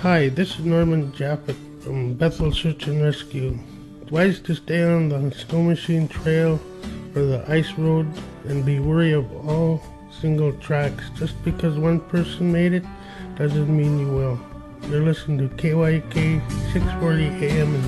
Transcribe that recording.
Hi, this is Norman Jaffet from Bethel Search and Rescue. Advised to stay on the Snow Machine Trail or the ice road and be wary of all single tracks. Just because one person made it doesn't mean you will. You're listening to KYK 640 AM in